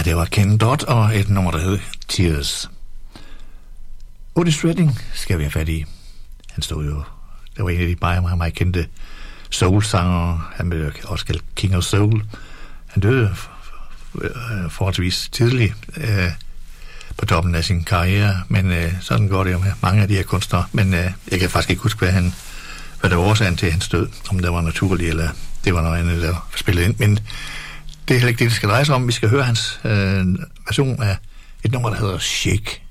det var Ken Dodd og et nummer, der hed Tears. Otis Redding skal vi have fat i. Han stod jo, det var en af de meget kendte soul-sanger. Han blev også kaldt King of Soul. Han døde forholdsvis tidligt på toppen af sin karriere, men sådan går det jo med mange af de her kunstnere. Men jeg kan faktisk ikke huske, hvad der var årsagen til hans død, om det var naturligt, eller det var noget andet, der spillede ind. Men det er heller ikke det, det skal dreje sig om. Vi skal høre hans version af et nummer, der hedder Shake.